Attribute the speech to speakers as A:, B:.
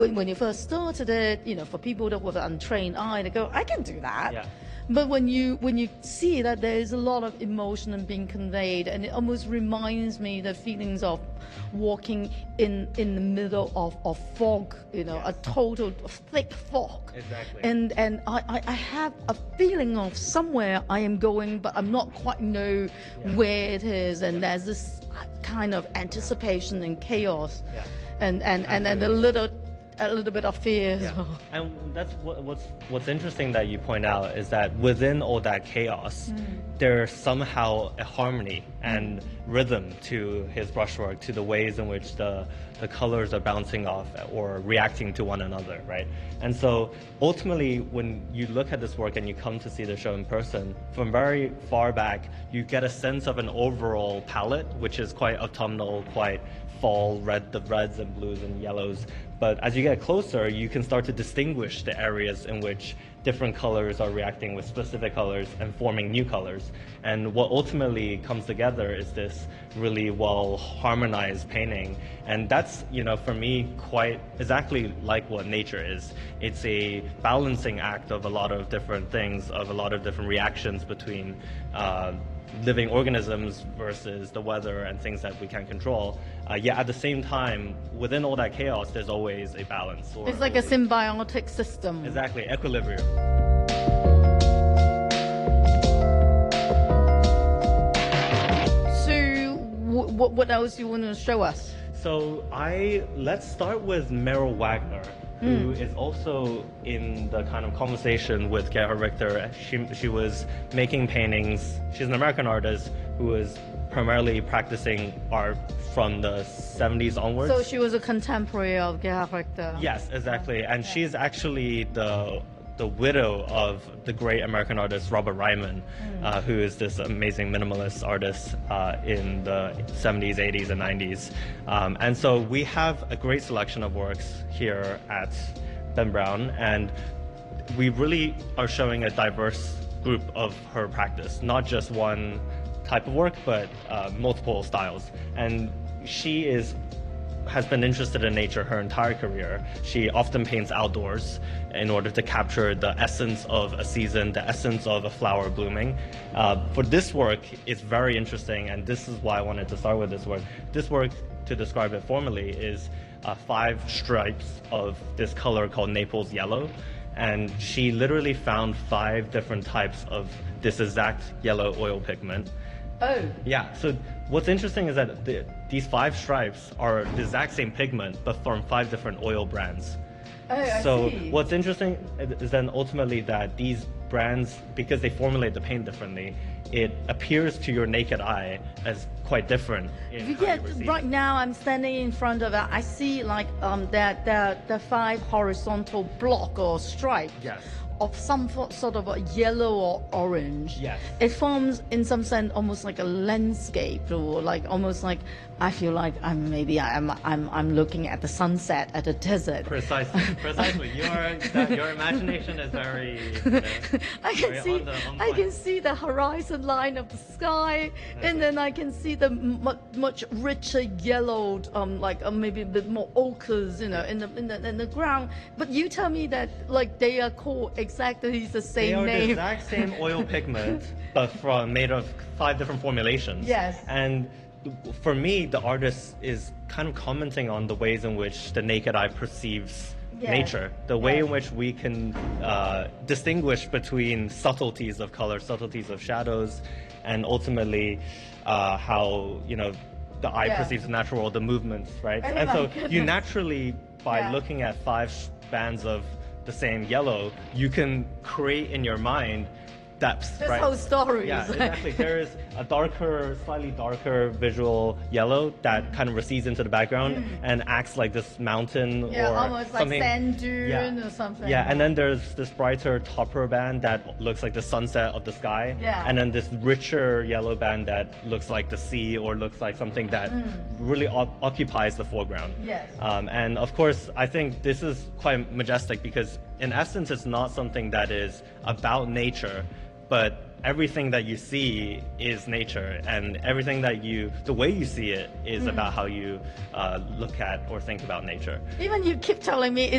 A: when you first started it, for people that with an untrained eye, they go, I can do that.
B: Yeah.
A: But when you see that there is a lot of emotion being conveyed, and it almost reminds me the feelings of walking in the middle of fog, a total thick fog.
B: Exactly.
A: And I have a feeling of somewhere I am going, but I'm not quite know where it is, and there's this kind of anticipation and chaos, and a little bit of fear as well.
B: And that's what's interesting that you point out is that within all that chaos, there's somehow a harmony and rhythm to his brushwork, to the ways in which the colors are bouncing off or reacting to one another, right? And so ultimately, when you look at this work and you come to see the show in person, from very far back, you get a sense of an overall palette, which is quite autumnal, quite fall, the reds and blues and yellows. But as you get closer, you can start to distinguish the areas in which different colors are reacting with specific colors and forming new colors. And what ultimately comes together is this really well harmonized painting. And that's, for me, quite exactly like what nature is. It's a balancing act of a lot of different things, of a lot of different reactions between living organisms versus the weather and things that we can control. Yet at the same time, within all that chaos, there's always a balance.
A: It's like a symbiotic system.
B: Exactly, equilibrium.
A: So, what else you want to show us?
B: So let's start with Meryl Wagner, who is also in the kind of conversation with Gerhard Richter. She was making paintings. She's an American artist who was primarily practicing art from the 70s onwards.
A: So she was a contemporary of Gerhard Richter.
B: Yes, exactly. And she's actually the widow of the great American artist Robert Ryman, who is this amazing minimalist artist in the 70s, 80s, and 90s. And so we have a great selection of works here at Ben Brown, and we really are showing a diverse group of her practice, not just one type of work, but multiple styles. And she has been interested in nature her entire career. She often paints outdoors in order to capture the essence of a season, the essence of a flower blooming. For this work, it's very interesting, and this is why I wanted to start with this work. This work, to describe it formally, is 5 stripes of this color called Naples yellow. And she literally found 5 different types of this exact yellow oil pigment.
A: Oh.
B: Yeah, so what's interesting is that these 5 stripes are the exact same pigment, but from 5 different oil brands.
A: Oh, I
B: so
A: see.
B: what's interesting is then ultimately that these brands, because they formulate the paint differently, it appears to your naked eye as quite different.
A: Yeah, right now I'm standing in front of it. I see like the 5 horizontal block or stripe.
B: Yes.
A: Of some sort of a yellow or orange.
B: Yes.
A: It forms in some sense almost like a landscape, or like almost like I feel like I'm looking at the sunset at a desert.
B: Precisely. Your imagination is very.
A: I can see the horizon line of the sky, and then I can see the much richer yellowed, maybe a bit more ochres, in the ground. But you tell me that like they are called exactly the same name.
B: They are the exact same oil pigment, but made of 5 different formulations.
A: Yes.
B: And for me, the artist is kind of commenting on the ways in which the naked eye perceives nature, the way in which we can distinguish between subtleties of color, subtleties of shadows, and ultimately how the eye perceives the natural world, the movements, right? And so you naturally, by looking at 5 bands of the same yellow, you can create in your mind depth.
A: This
B: right?
A: whole story.
B: Yeah, exactly. There is a slightly darker visual yellow that kind of recedes into the background and acts like this mountain or
A: almost
B: something.
A: like sand dune or something.
B: Yeah, and then there's this brighter topper band that looks like the sunset of the sky.
A: Yeah.
B: And then this richer yellow band that looks like the sea or looks like something that really occupies the foreground.
A: Yes.
B: And of course, I think this is quite majestic because in essence, it's not something that is about nature, but everything that you see is nature, and everything that the way you see it is about how you look at or think about nature.
A: Even you keep telling me